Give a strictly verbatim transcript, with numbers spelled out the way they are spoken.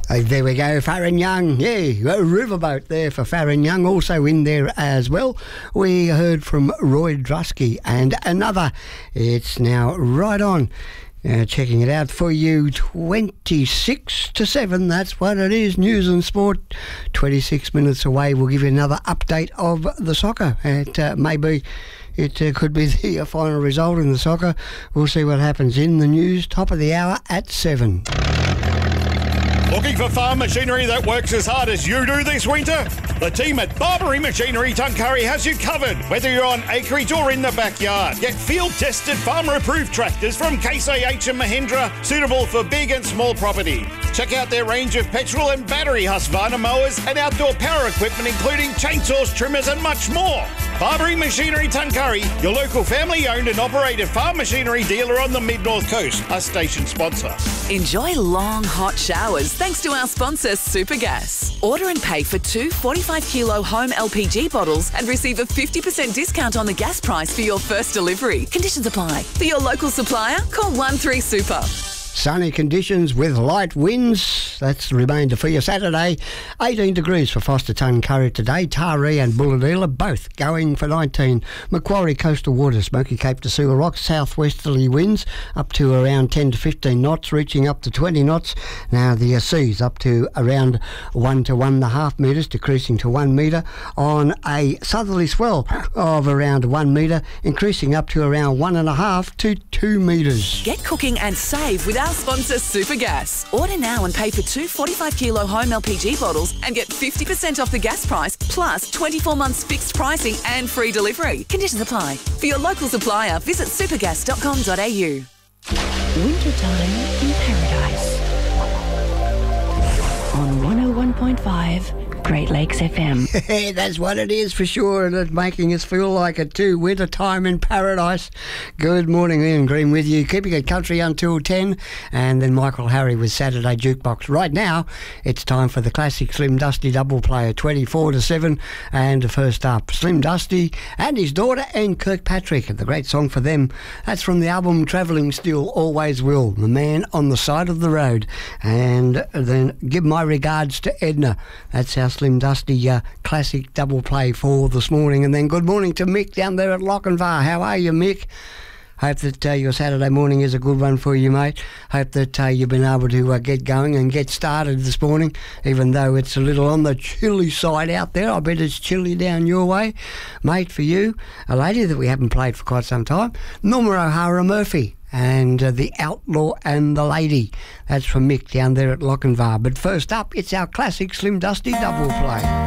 Uh, there we go, Farron Young. Yeah, a riverboat there for Farron Young. Also in there as well, we heard from Roy Drusky and another. It's now right on. Uh, checking it out for you, twenty-six to seven, that's what it is. News and sport, twenty-six minutes away. We'll give you another update of the soccer. It uh, maybe it uh, could be the uh, final result in the soccer. We'll see what happens in the news. Top of the hour at seven. Looking for farm machinery that works as hard as you do this winter? The team at Barbary Machinery Tuncurry has you covered, whether you're on acreage or in the backyard. Get field-tested, farmer-approved tractors from Case I H and Mahindra, suitable for big and small property. Check out their range of petrol and battery Husqvarna mowers and outdoor power equipment, including chainsaws, trimmers and much more. Barbary Machinery Tuncurry, your local family-owned and operated farm machinery dealer on the Mid-North Coast, a station sponsor. Enjoy long, hot showers thanks to our sponsor, Supergas. Order and pay for two forty-five kilo home L P G bottles and receive a fifty percent discount on the gas price for your first delivery. Conditions apply. For your local supplier, call one three super. Sunny conditions with light winds. That's the remainder for your Saturday. eighteen degrees for Foster Tuncurry today. Taree and Bulladila both going for nineteen. Macquarie coastal waters, Smoky Cape to Seal Rock, southwesterly winds up to around ten to fifteen knots, reaching up to twenty knots. Now the uh, seas up to around one to one and a half metres, decreasing to one metre on a southerly swell of around one metre, increasing up to around one and a half to two metres. Get cooking and save with our sponsor, Supergas. Order now and pay for two forty-five kilo home L P G bottles and get fifty percent off the gas price, plus twenty-four months fixed pricing and free delivery. Conditions apply. For your local supplier, visit supergas dot com dot a u. Wintertime in Paradise on one oh one point five Great Lakes F M. That's what it is for sure, and it's making us feel like it too. Winter time in paradise. Good morning, Ian Green with you, keeping it country until ten, and then Michael Harry with Saturday Jukebox. Right now, it's time for the classic Slim Dusty double player, twenty-four to seven, and first up, Slim Dusty and his daughter and Kirkpatrick, and the great song for them. That's from the album Travelling Still Always Will, The Man on the Side of the Road, and then give my regards to Edna. That's our Slim Dusty uh, classic double play for this morning. And then good morning to Mick down there at Lochinvar. How are you, Mick? Hope that uh, your Saturday morning is a good one for you, mate. Hope that uh, you've been able to uh, get going and get started this morning, even though it's a little on the chilly side out there. I bet it's chilly down your way. Mate, for you, a lady that we haven't played for quite some time, Norma O'Hara Murphy. And uh, The Outlaw and the Lady. That's from Mick down there at Lochinvar. But first up, it's our classic Slim Dusty double play.